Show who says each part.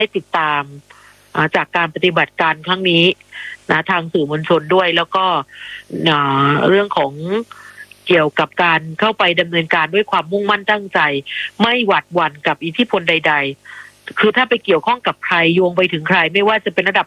Speaker 1: ติดตามจากการปฏิบัติการครั้งนี้นะทางสื่อมวลชนด้วยแล้วก็เรื่องของเกี่ยวกับการเข้าไปดำเนินการด้วยความมุ่งมั่นตั้งใจไม่หวาดหวั่นกับอิทธิพลใดๆคือถ้าไปเกี่ยวข้องกับใครโยงไปถึงใครไม่ว่าจะเป็นระดับ